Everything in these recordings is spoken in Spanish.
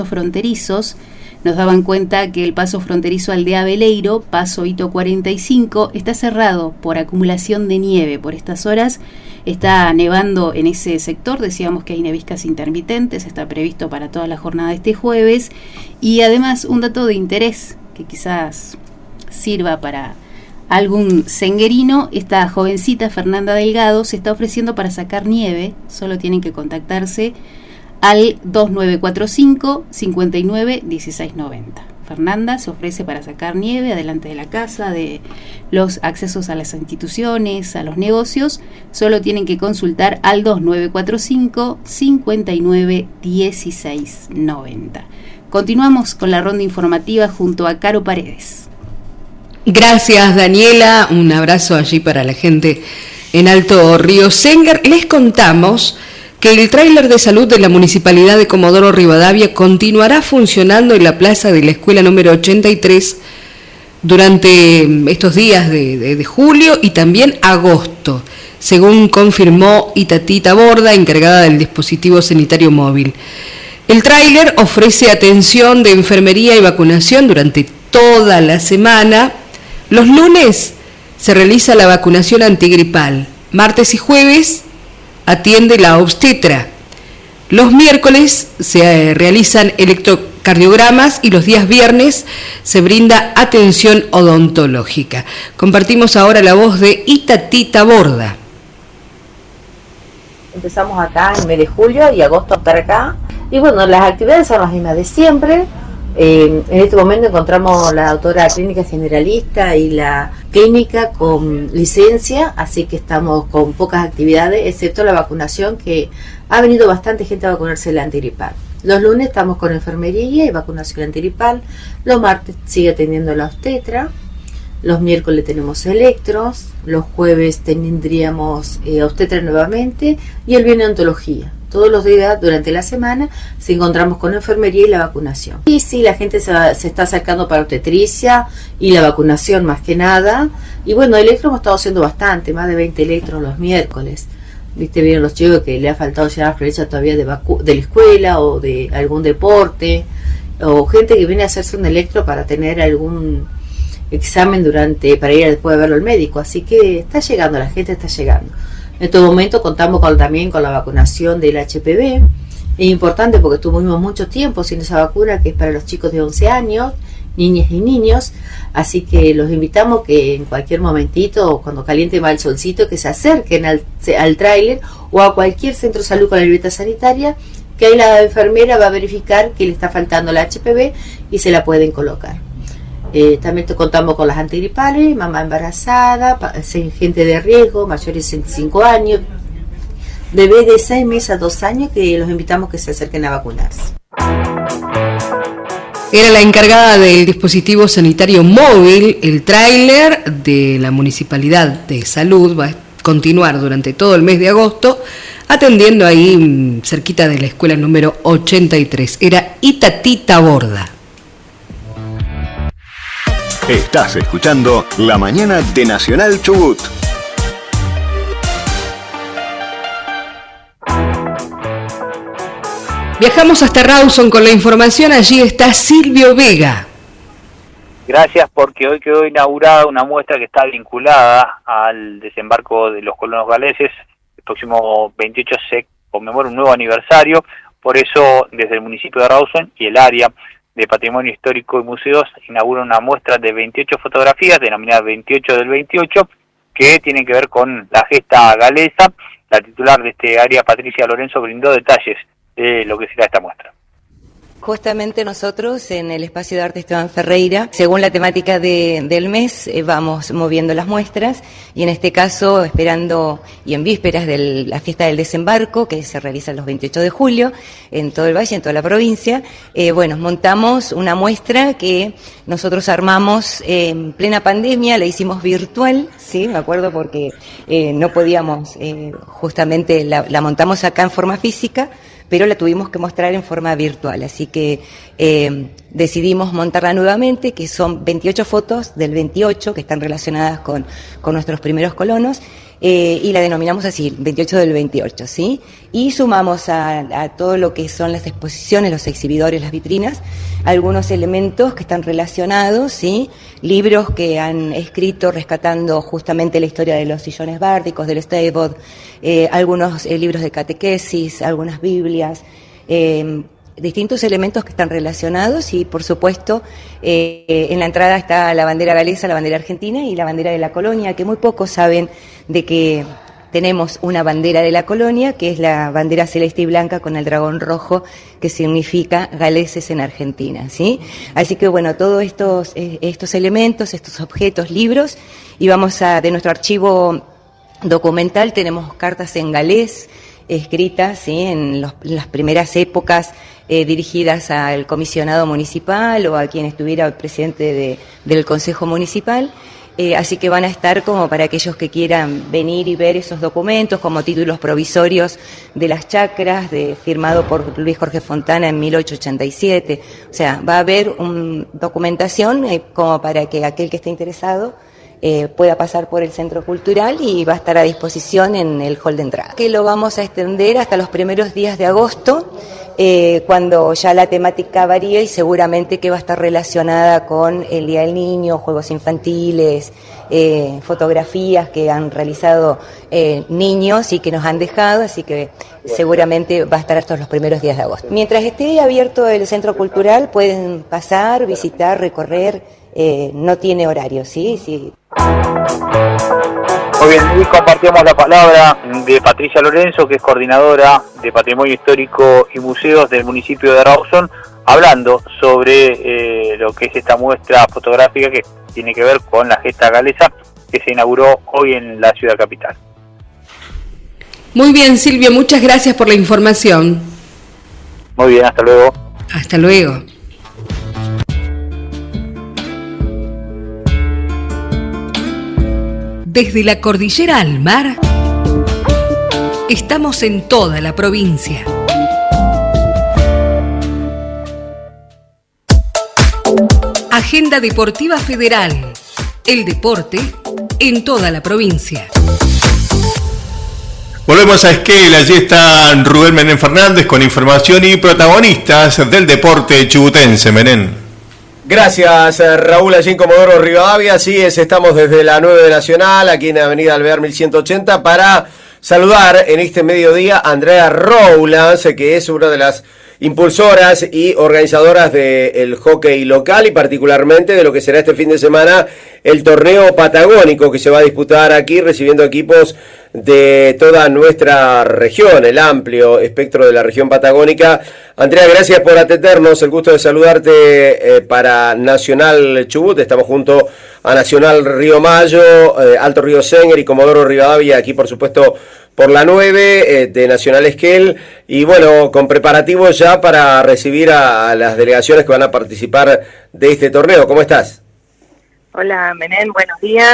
fronterizos. Nos daban cuenta que el paso fronterizo Aldea Veleiro, paso Hito 45, está cerrado por acumulación de nieve. Por estas horas está nevando en ese sector, decíamos que hay neviscas intermitentes, está previsto para toda la jornada de este jueves. Y además un dato de interés que quizás sirva para algún senguerino: esta jovencita Fernanda Delgado se está ofreciendo para sacar nieve. Solo tienen que contactarse al 2945 59 16 90. Fernanda se ofrece para sacar nieve adelante de la casa, de los accesos a las instituciones, a los negocios. Solo tienen que consultar al 2945 59 16 90. Continuamos con la ronda informativa junto a Caro Paredes. Gracias, Daniela. Un abrazo allí para la gente en Alto Río Sengar. Les contamos que el tráiler de salud de la Municipalidad de Comodoro Rivadavia continuará funcionando en la plaza de la escuela número 83 durante estos días de julio y también agosto, según confirmó Itatí Taborda, encargada del dispositivo sanitario móvil. El tráiler ofrece atención de enfermería y vacunación durante toda la semana. Los lunes se realiza la vacunación antigripal. Martes y jueves atiende la obstetra. Los miércoles se realizan electrocardiogramas y los días viernes se brinda atención odontológica. Compartimos ahora la voz de Itatí Taborda. Empezamos acá en mes de julio y agosto estar acá. Y bueno, las actividades son las mismas de siempre. En este momento encontramos la doctora clínica generalista y la clínica con licencia, así que estamos con pocas actividades, excepto la vacunación, que ha venido bastante gente a vacunarse la antigripal. Los lunes estamos con enfermería y vacunación antigripal, los martes sigue atendiendo la obstetra, los miércoles tenemos electros, los jueves tendríamos obstetra nuevamente y el viernes odontología. Todos los días durante la semana se encontramos con enfermería y la vacunación. Y sí, la gente se está acercando para obstetricia y la vacunación más que nada. Y bueno, electro hemos estado haciendo bastante, más de 20 electros los miércoles. Viste, vieron los chicos que le ha faltado llenar las flechas todavía de la escuela o de algún deporte. O gente que viene a hacerse un electro para tener algún examen para ir después de verlo al médico. Así que está llegando, la gente está llegando. En este momento contamos también con la vacunación del HPV. Es importante porque tuvimos mucho tiempo sin esa vacuna, que es para los chicos de 11 años, niñas y niños. Así que los invitamos que en cualquier momentito, cuando caliente más el solcito, que se acerquen al tráiler o a cualquier centro de salud con la libreta sanitaria, que ahí la enfermera va a verificar que le está faltando la HPV y se la pueden colocar. También contamos con las antigripales, mamá embarazada, gente de riesgo, mayores de 65 años, bebés de 6 meses a 2 años, que los invitamos que se acerquen a vacunarse. Era la encargada del dispositivo sanitario móvil. El tráiler de la Municipalidad de Salud va a continuar durante todo el mes de agosto, atendiendo ahí cerquita de la escuela número 83. Era Itatí Taborda. Estás escuchando La Mañana de Nacional Chubut. Viajamos hasta Rawson con la información. Allí está Silvio Vega. Gracias, porque hoy quedó inaugurada una muestra que está vinculada al desembarco de los colonos galeses. El próximo 28 se conmemora un nuevo aniversario. Por eso, desde el municipio de Rawson y el área de Patrimonio Histórico y Museos inaugura una muestra de 28 fotografías, denominada 28 del 28, que tienen que ver con la gesta galesa. La titular de este área, Patricia Lorenzo, brindó detalles de lo que será esta muestra. Justamente nosotros en el Espacio de Arte Esteban Ferreira, según la temática del mes, vamos moviendo las muestras y en este caso esperando y en vísperas de la fiesta del desembarco que se realiza los 28 de julio en todo el valle, en toda la provincia, montamos una muestra que nosotros armamos en plena pandemia, la hicimos virtual, sí, me acuerdo porque no podíamos, justamente la montamos acá en forma física, pero la tuvimos que mostrar en forma virtual, así que decidimos montarla nuevamente, que son 28 fotos del 28 que están relacionadas con nuestros primeros colonos, y la denominamos así, 28 del 28, ¿sí? Y sumamos a todo lo que son las exposiciones, los exhibidores, las vitrinas, algunos elementos que están relacionados, ¿sí? Libros que han escrito rescatando justamente la historia de los sillones bárdicos, del Stavod, algunos libros de catequesis, algunas Biblias, distintos elementos que están relacionados y, por supuesto, en la entrada está la bandera galesa, la bandera argentina y la bandera de la colonia, que muy pocos saben de que tenemos una bandera de la colonia, que es la bandera celeste y blanca con el dragón rojo, que significa galeses en Argentina, ¿sí? Así que, bueno, todos estos elementos, estos objetos, libros, y de nuestro archivo documental tenemos cartas en galés, escritas, ¿sí? En las primeras épocas, dirigidas al comisionado municipal o a quien estuviera el presidente del Consejo Municipal. Así que van a estar como para aquellos que quieran venir y ver esos documentos como títulos provisorios de las chacras, firmado por Luis Jorge Fontana en 1887. O sea, va a haber una documentación como para que aquel que esté interesado pueda pasar por el Centro Cultural y va a estar a disposición en el hall de entrada. Que lo vamos a extender hasta los primeros días de agosto, cuando ya la temática varía y seguramente que va a estar relacionada con el Día del Niño, juegos infantiles, fotografías que han realizado niños y que nos han dejado, así que seguramente va a estar hasta los primeros días de agosto. Mientras esté abierto el Centro Cultural pueden pasar, visitar, recorrer, no tiene horario, ¿sí? Sí. Muy bien, y compartimos la palabra de Patricia Lorenzo, que es coordinadora de Patrimonio Histórico y Museos del municipio de Rawson, hablando sobre lo que es esta muestra fotográfica que tiene que ver con la gesta galesa que se inauguró hoy en la ciudad capital. Muy bien, Silvia, muchas gracias por la información. Muy bien, hasta luego. Hasta luego. Desde la cordillera al mar, estamos en toda la provincia. Agenda Deportiva Federal. El deporte en toda la provincia. Volvemos a Esquel, allí está Rubén Menem Fernández con información y protagonistas del deporte chubutense. Menem. Gracias, Raúl, allí en Comodoro Rivadavia. Así es, estamos desde la 9 de Nacional, aquí en Avenida Alvear 1180, para saludar en este mediodía a Andrea Rowlands, que es una de las impulsoras y organizadoras del hockey local y particularmente de lo que será este fin de semana el torneo patagónico que se va a disputar aquí, recibiendo equipos de toda nuestra región, el amplio espectro de la región patagónica. Andrea, gracias por atendernos, el gusto de saludarte para Nacional Chubut. Estamos junto a Nacional Río Mayo, Alto Río Sénger y Comodoro Rivadavia, aquí por supuesto por la 9 de Nacional Esquel, y bueno, con preparativos ya para recibir a las delegaciones que van a participar de este torneo. ¿Cómo estás? Hola, Menem, buenos días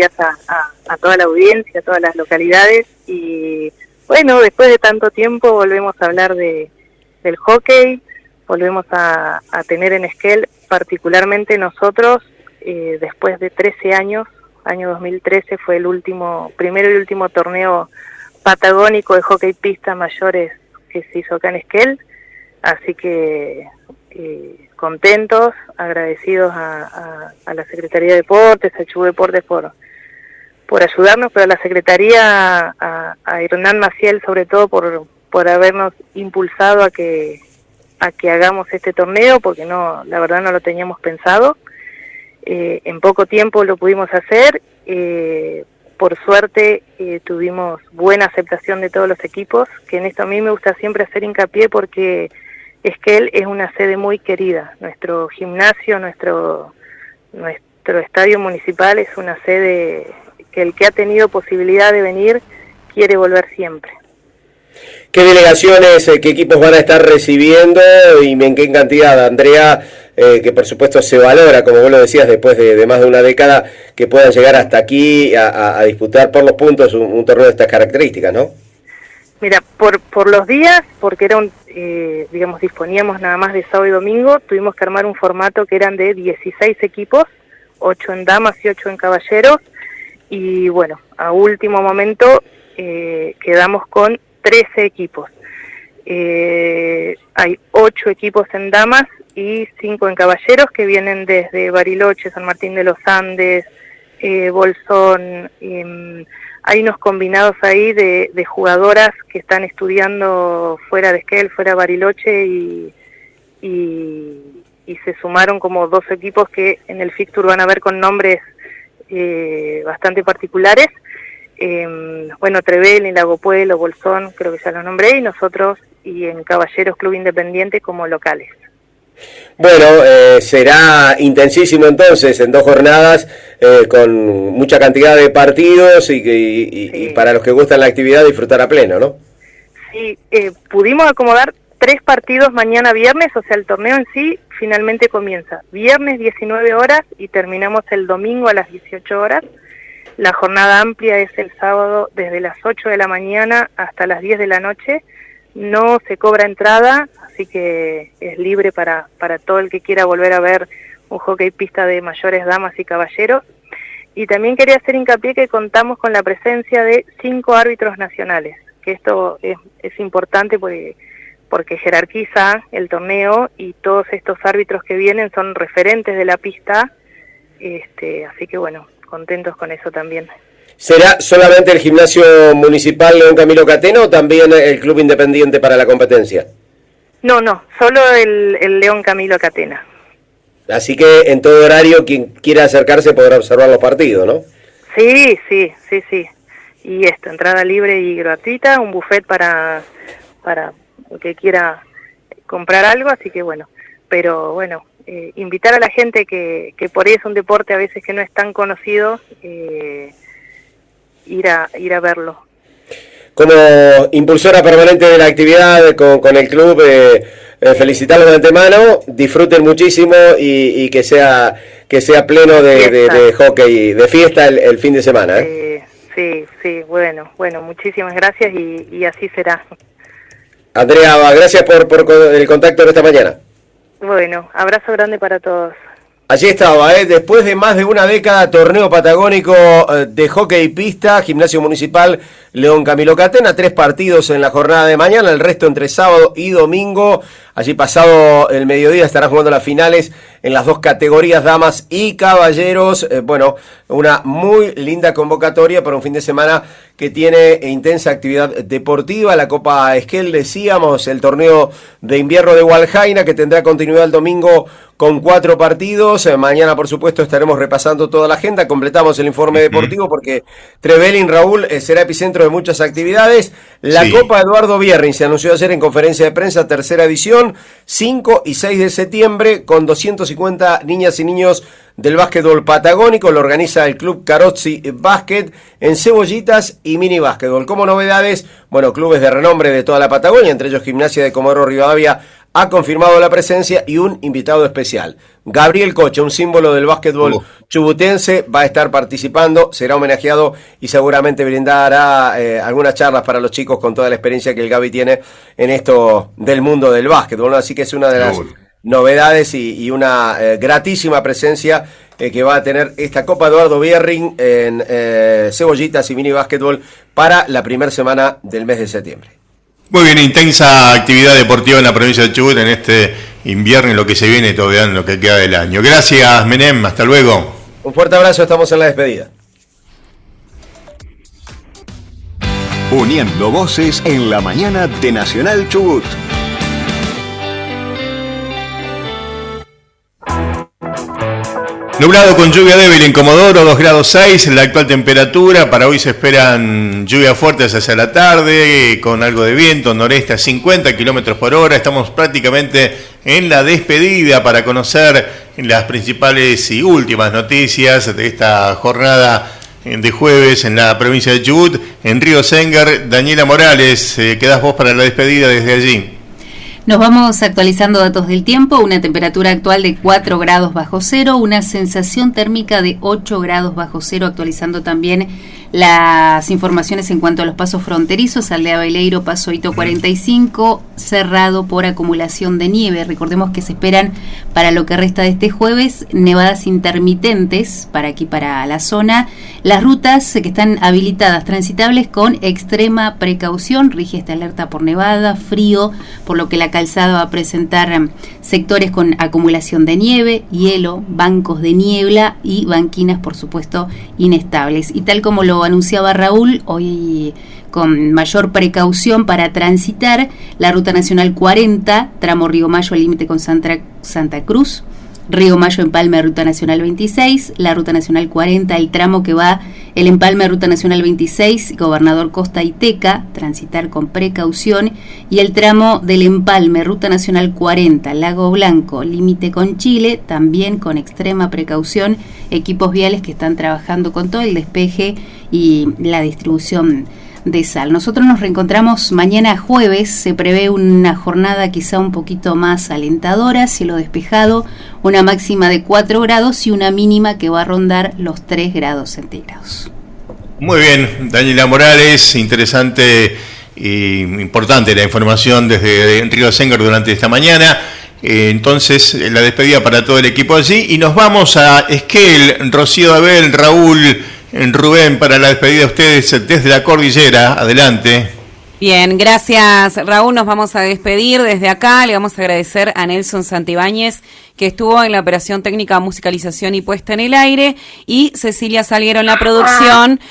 a toda la audiencia, a todas las localidades, y bueno, después de tanto tiempo volvemos a hablar del hockey, volvemos a tener en Esquel, particularmente nosotros, después de 13 años, año 2013 fue el primero y último torneo patagónico de hockey pista mayores que se hizo acá en Esquel, así que contentos, agradecidos a la Secretaría de Deportes, a Chubut Deportes por ayudarnos, pero a la Secretaría, a Hernán Maciel sobre todo por habernos impulsado a que hagamos este torneo, porque la verdad no lo teníamos pensado. En poco tiempo lo pudimos hacer, por suerte tuvimos buena aceptación de todos los equipos, que en esto a mí me gusta siempre hacer hincapié porque Esquel es una sede muy querida. Nuestro gimnasio, nuestro estadio municipal es una sede que el que ha tenido posibilidad de venir quiere volver siempre. ¿Qué delegaciones, qué equipos van a estar recibiendo y en qué cantidad, Andrea? Que por supuesto se valora, como vos lo decías, después de más de una década, que puedan llegar hasta aquí a disputar por los puntos un torneo de estas características, ¿no? Mira, por los días, porque era disponíamos nada más de sábado y domingo, tuvimos que armar un formato que eran de 16 equipos, 8 en damas y 8 en caballeros, y bueno, a último momento quedamos con 13 equipos. Hay 8 equipos en damas y 5 en caballeros que vienen desde Bariloche, San Martín de los Andes, Bolsón. Hay unos combinados ahí de jugadoras que están estudiando fuera de Esquel, fuera de Bariloche y se sumaron como 2 equipos que en el fixture van a ver con nombres bastante particulares. Bueno, Trevelin, Lago Puelo, Bolsón, creo que ya los nombré, y nosotros y en Caballeros Club Independiente como locales. Bueno, será intensísimo entonces en 2 jornadas, con mucha cantidad de partidos y para los que gustan la actividad disfrutar a pleno, ¿no? Sí, pudimos acomodar 3 partidos mañana viernes, o sea, el torneo en sí finalmente comienza viernes 19 horas y terminamos el domingo a las 18 horas. La jornada amplia es el sábado desde las 8 de la mañana hasta las 10 de la noche. No se cobra entrada, así que es libre para todo el que quiera volver a ver un hockey pista de mayores, damas y caballeros. Y también quería hacer hincapié que contamos con la presencia de 5 árbitros nacionales, que esto es importante porque jerarquiza el torneo y todos estos árbitros que vienen son referentes de la pista, así que bueno, contentos con eso también. ¿Será solamente el Gimnasio Municipal León Camilo Catena o también el Club Independiente para la competencia? No, solo el León Camilo Catena. Así que en todo horario quien quiera acercarse podrá observar los partidos, ¿no? Sí. Y entrada libre y gratuita, un buffet para el que quiera comprar algo, así que bueno, pero bueno, invitar a la gente que por ahí es un deporte a veces que no es tan conocido, ir a verlo. Como impulsora permanente de la actividad con el club, felicitarlos de antemano, disfruten muchísimo y que sea pleno de hockey, de fiesta el fin de semana. Sí, bueno, muchísimas gracias y así será. Andrea, gracias por el contacto de esta mañana. Bueno, abrazo grande para todos. Allí estaba, después de más de una década, torneo patagónico de hockey pista, Gimnasio Municipal León Camilo Catena, 3 partidos en la jornada de mañana, el resto entre sábado y domingo. Allí pasado el mediodía estarán jugando las finales en las 2 categorías, damas y caballeros. Bueno, una muy linda convocatoria para un fin de semana que tiene intensa actividad deportiva. La Copa Esquel, decíamos, el torneo de invierno de Hualjaina, que tendrá continuidad el domingo con 4 partidos. Mañana, por supuesto, estaremos repasando toda la agenda. Completamos el informe deportivo porque Trevelin, Raúl, será epicentro de muchas actividades. La Copa Eduardo Bierrin se anunció ayer en conferencia de prensa, 3ª edición, 5 y 6 de septiembre, con 250 niñas y niños del básquetbol patagónico. Lo organiza el Club Carozzi Básquet en cebollitas y mini básquetbol. Como novedades, bueno, clubes de renombre de toda la Patagonia, entre ellos Gimnasia de Comodoro Rivadavia, ha confirmado la presencia y un invitado especial. Gabriel Cocha, un símbolo del básquetbol chubutense, va a estar participando, será homenajeado y seguramente brindará algunas charlas para los chicos con toda la experiencia que el Gaby tiene en esto del mundo del básquetbol, ¿no? Así que es una de las novedades y una gratísima presencia que va a tener esta Copa Eduardo Bierrin en cebollitas y mini básquetbol para la primera semana del mes de septiembre. Muy bien, intensa actividad deportiva en la provincia de Chubut en este invierno y lo que se viene todavía en lo que queda del año. Gracias, Menem, hasta luego. Un fuerte abrazo, estamos en la despedida. Uniendo voces en la mañana de Nacional Chubut. Nublado con lluvia débil en Comodoro, 2 grados 6, la actual temperatura. Para hoy se esperan lluvias fuertes hacia la tarde, con algo de viento, noreste a 50 kilómetros por hora. Estamos prácticamente en la despedida para conocer las principales y últimas noticias de esta jornada de jueves en la provincia de Chubut. En Río Sengar, Daniela Morales, quedás vos para la despedida desde allí. Nos vamos actualizando datos del tiempo, una temperatura actual de 4 grados bajo cero, una sensación térmica de 8 grados bajo cero, actualizando también Las informaciones en cuanto a los pasos fronterizos: Aldea Veleiro, paso Hito 45, cerrado por acumulación de nieve. Recordemos que se esperan para lo que resta de este jueves nevadas intermitentes para aquí, para la zona. Las rutas que están habilitadas, transitables con extrema precaución. Rige esta alerta por nevada, frío, por lo que la calzada va a presentar sectores con acumulación de nieve, hielo, bancos de niebla y banquinas, por supuesto, inestables. Y tal como lo anunciaba Raúl, hoy con mayor precaución para transitar la Ruta Nacional 40, tramo Río Mayo al límite con Santa Cruz, Río Mayo Empalme Ruta Nacional 26, la Ruta Nacional 40, el tramo que va el Empalme Ruta Nacional 26, Gobernador Costa y Teca, transitar con precaución, y el tramo del Empalme Ruta Nacional 40, Lago Blanco, límite con Chile, también con extrema precaución, equipos viales que están trabajando con todo el despeje y la distribución de sal. Nosotros nos reencontramos mañana jueves. Se prevé una jornada quizá un poquito más alentadora, cielo despejado, una máxima de 4 grados y una mínima que va a rondar los 3 grados centígrados. Muy bien, Daniela Morales, interesante e importante la información desde Río Sengar durante esta mañana. Entonces, la despedida para todo el equipo allí, y nos vamos a Esquel. Rocío Abel, Raúl, Rubén, para la despedida de ustedes desde la cordillera. Adelante. Bien, gracias Raúl, nos vamos a despedir desde acá. Le vamos a agradecer a Nelson Santibáñez, que estuvo en la operación técnica, musicalización y puesta en el aire, y Cecilia Salguero en la producción,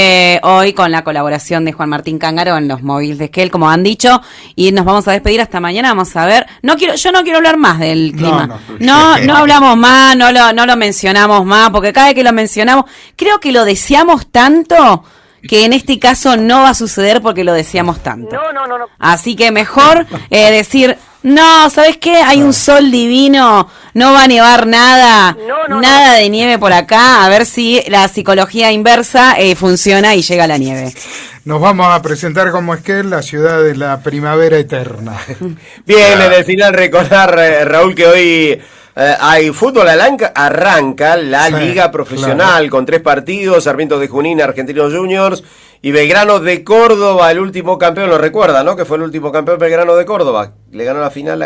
hoy con la colaboración de Juan Martín Cángaro en los móviles de Esquel, como han dicho, y nos vamos a despedir hasta mañana. Vamos a ver, yo no quiero hablar más del clima, no hablamos más, no lo mencionamos más, porque cada vez que lo mencionamos, creo que lo deseamos tanto que en este caso no va a suceder porque lo deseamos tanto. No. Así que mejor decir, no, ¿sabes qué? Hay un sol divino, no va a nevar nada, nada de nieve por acá, a ver si la psicología inversa funciona y llega la nieve. Nos vamos a presentar como Esquel, la ciudad de la primavera eterna. Bien, en el final recordar, Raúl, que hoy hay fútbol, arranca la liga profesional con 3 partidos: Sarmiento de Junín, Argentinos Juniors y Belgrano de Córdoba, el último campeón, lo recuerda, ¿no? Que fue el último campeón Belgrano de Córdoba, le ganó la final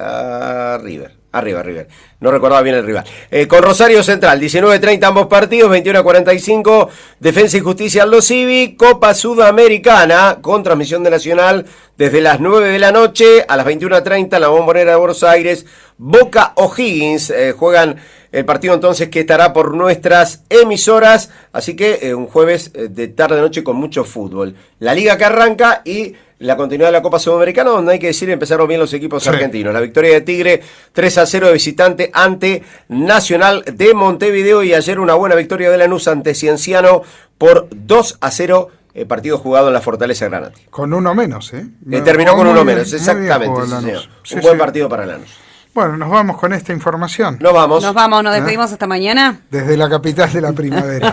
a River. River. No recordaba bien el rival. Con Rosario Central, 19:30 ambos partidos, 21:45, Defensa y Justicia Aldo Civi, Copa Sudamericana, con transmisión de Nacional desde las 9 de la noche, a las 21:30, la Bombonera de Buenos Aires, Boca O'Higgins, juegan el partido entonces que estará por nuestras emisoras, así que un jueves de tarde-noche con mucho fútbol. La liga que arranca y la continuidad de la Copa Sudamericana, donde hay que decir empezaron bien los equipos argentinos. La victoria de Tigre 3-0 de visitante ante Nacional de Montevideo, y ayer una buena victoria de Lanús ante Cienciano por 2-0, partido jugado en la Fortaleza Granate. Con uno menos, terminó con uno menos, exactamente. Un buen partido para Lanús. Bueno, nos vamos con esta información. Nos despedimos hasta mañana. Desde la capital de la primavera.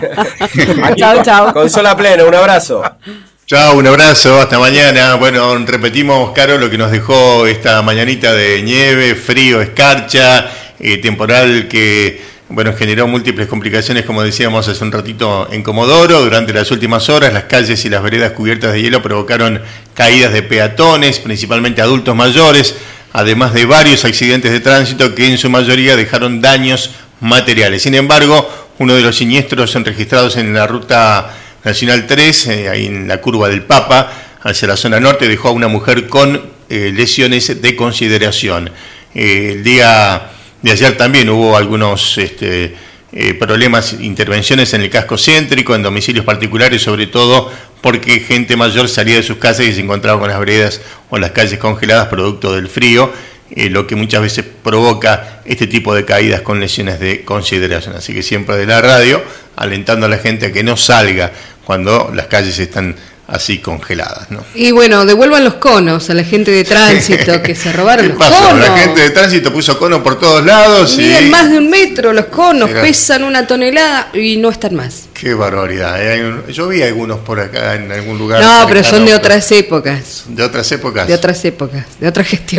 Chao. Con sol a pleno, un abrazo. Chao, un abrazo, hasta mañana. Bueno, repetimos, Caro, lo que nos dejó esta mañanita de nieve, frío, escarcha, temporal que, generó múltiples complicaciones, como decíamos hace un ratito en Comodoro. Durante las últimas horas, las calles y las veredas cubiertas de hielo provocaron caídas de peatones, principalmente adultos mayores, además de varios accidentes de tránsito que en su mayoría dejaron daños materiales. Sin embargo, uno de los siniestros registrados en la ruta Nacional 3, ahí en la curva del Papa, hacia la zona norte, dejó a una mujer con lesiones de consideración. El día de ayer también hubo algunos problemas, intervenciones en el casco céntrico, en domicilios particulares, sobre todo porque gente mayor salía de sus casas y se encontraba con las veredas o las calles congeladas producto del frío, lo que muchas veces provoca este tipo de caídas con lesiones de consideración. Así que siempre de la radio, alentando a la gente a que no salga cuando las calles están así congeladas, ¿no? Y bueno, devuelvan los conos a la gente de tránsito que se robaron los conos. La gente de tránsito puso conos por todos lados. Miden más de 1 metro los conos, pesan 1 tonelada y no están más. Qué barbaridad. Yo vi algunos por acá en algún lugar. No, pero son de otras épocas. ¿De otras épocas? De otras épocas, de otras gestiones.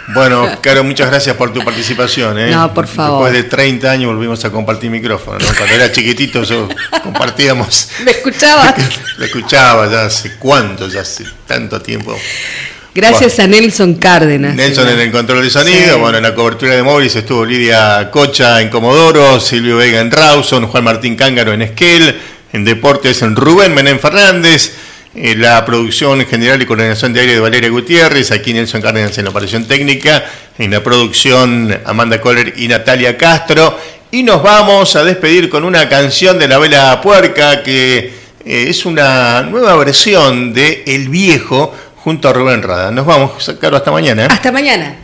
Bueno, Caro, muchas gracias por tu participación. No, por favor. Después de 30 años volvimos a compartir micrófono, ¿no? Cuando era chiquitito yo compartíamos. ¿Me escuchabas? Lo escuchaba ya hace tanto tiempo. Gracias a Nelson Cárdenas. Nelson en el control de sonido, bueno, en la cobertura de móviles estuvo Lidia Cocha en Comodoro, Silvio Vega en Rawson, Juan Martín Cángaro en Esquel, en Deportes en Rubén Menem Fernández, la producción general y coordinación de aire de Valeria Gutiérrez, aquí Nelson Cárdenas en la operación técnica, en la producción Amanda Kohler y Natalia Castro, y nos vamos a despedir con una canción de La Vela Puerca que es una nueva versión de El Viejo, junto a Rubén Rada. Nos vamos, Caro, hasta mañana. Hasta mañana.